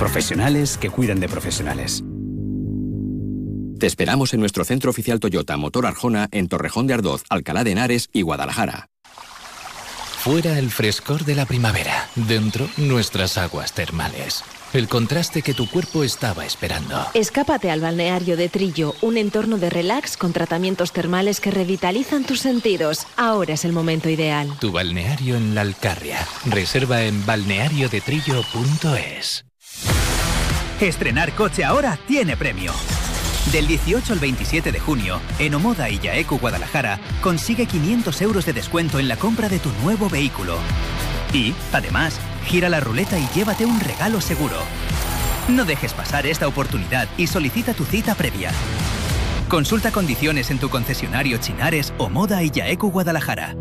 Profesionales que cuidan de profesionales. Te esperamos en nuestro centro oficial Toyota Motor Arjona en Torrejón de Ardoz, Alcalá de Henares y Guadalajara. Fuera el frescor de la primavera, dentro nuestras aguas termales. El contraste que tu cuerpo estaba esperando. Escápate al balneario de Trillo, un entorno de relax con tratamientos termales que revitalizan tus sentidos. Ahora es el momento ideal. Tu balneario en la Alcarria. Reserva en balneariodetrillo.es. Estrenar coche ahora tiene premio. Del 18 al 27 de junio, en Omoda y Yaeco Guadalajara, consigue 500 euros de descuento en la compra de tu nuevo vehículo. Y, además, gira la ruleta y llévate un regalo seguro. No dejes pasar esta oportunidad y solicita tu cita previa. Consulta condiciones en tu concesionario Chinares, Omoda y Yaeco Guadalajara.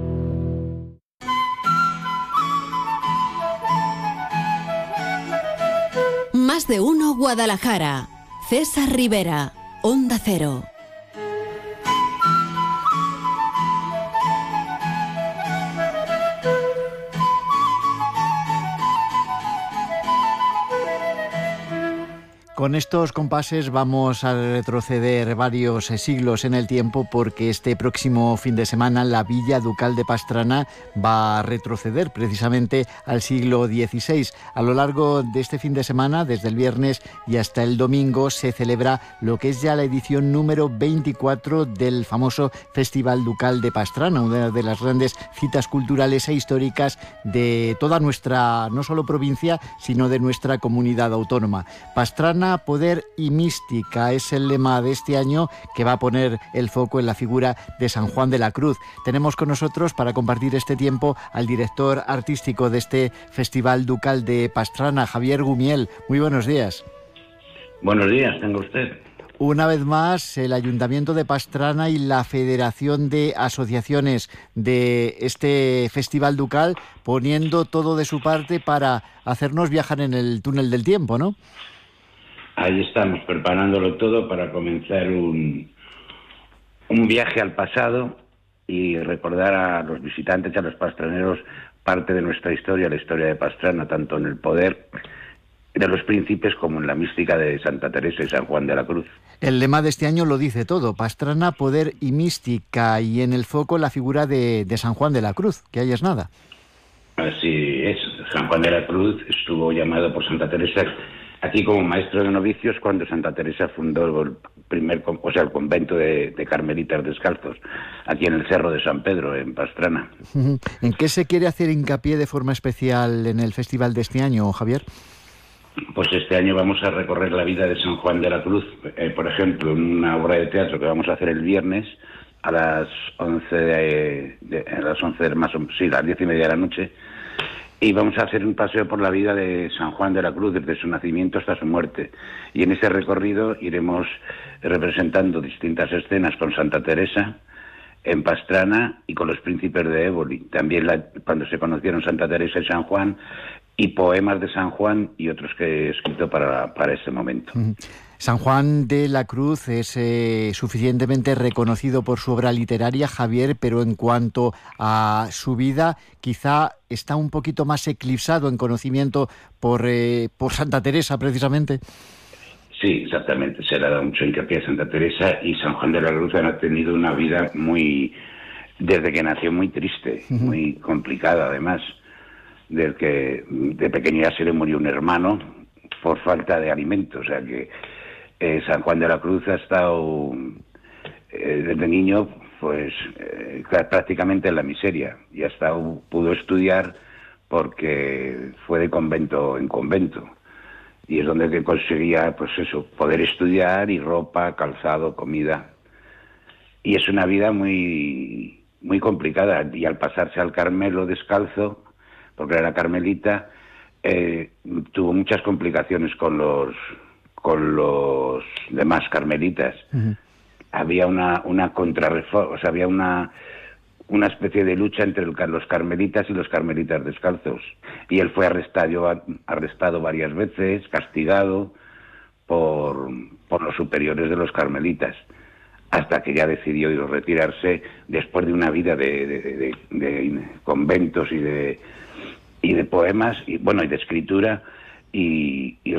Más de uno Guadalajara. César Rivera, Onda Cero. Con estos compases vamos a retroceder varios siglos en el tiempo, porque este próximo fin de semana la Villa Ducal de Pastrana va a retroceder precisamente al siglo XVI. A lo largo de este fin de semana, desde el viernes y hasta el domingo, se celebra lo que es ya la edición número 24 del famoso Festival Ducal de Pastrana, una de las grandes citas culturales e históricas de toda nuestra, no solo provincia, sino de nuestra comunidad autónoma. Pastrana, poder y mística es el lema de este año, que va a poner el foco en la figura de San Juan de la Cruz. Tenemos con nosotros, para compartir este tiempo, al director artístico de este Festival Ducal de Pastrana, Javier Gumiel. Muy buenos días. Buenos días, tenga usted. Una vez más, el Ayuntamiento de Pastrana y la Federación de Asociaciones de este Festival Ducal poniendo todo de su parte para hacernos viajar en el túnel del tiempo, ¿no? Ahí estamos, preparándolo todo para comenzar un viaje al pasado y recordar a los visitantes y a los pastraneros parte de nuestra historia, la historia de Pastrana, tanto en el poder de los príncipes como en la mística de Santa Teresa y San Juan de la Cruz. El lema de este año lo dice todo: Pastrana, poder y mística, y en el foco la figura de San Juan de la Cruz, que ahí es nada. Así es, San Juan de la Cruz estuvo llamado por Santa Teresa aquí como maestro de novicios cuando Santa Teresa fundó el convento de Carmelitas Descalzos, aquí en el Cerro de San Pedro, en Pastrana. ¿En qué se quiere hacer hincapié de forma especial en el festival de este año, Javier? Pues este año vamos a recorrer la vida de San Juan de la Cruz, por ejemplo, en una obra de teatro que vamos a hacer el viernes a las 11 las 10:30 de la noche. Y vamos a hacer un paseo por la vida de San Juan de la Cruz, desde su nacimiento hasta su muerte. Y en ese recorrido iremos representando distintas escenas con Santa Teresa en Pastrana y con los príncipes de Éboli. También cuando se conocieron Santa Teresa y San Juan, y poemas de San Juan y otros que he escrito para este momento. San Juan de la Cruz es suficientemente reconocido por su obra literaria, Javier, pero en cuanto a su vida, quizá está un poquito más eclipsado en conocimiento por Santa Teresa, precisamente. Sí, exactamente. Se le ha dado mucho hincapié a Santa Teresa, y San Juan de la Cruz ha tenido una vida desde que nació, muy triste, muy complicada, además. Desde que de pequeño ya se le murió un hermano por falta de alimento, o sea que San Juan de la Cruz ha estado desde niño pues prácticamente en la miseria, y pudo estudiar porque fue de convento en convento, y es donde que conseguía pues eso, poder estudiar, y ropa, calzado, comida. Y es una vida muy muy complicada, y al pasarse al Carmelo descalzo, porque era carmelita, tuvo muchas complicaciones con los demás carmelitas. Había una contrarreforma, o sea, había una especie de lucha entre los carmelitas y los carmelitas descalzos, y él fue arrestado varias veces, castigado por los superiores de los carmelitas, hasta que ya decidió retirarse después de una vida de conventos y de poemas y de escritura, y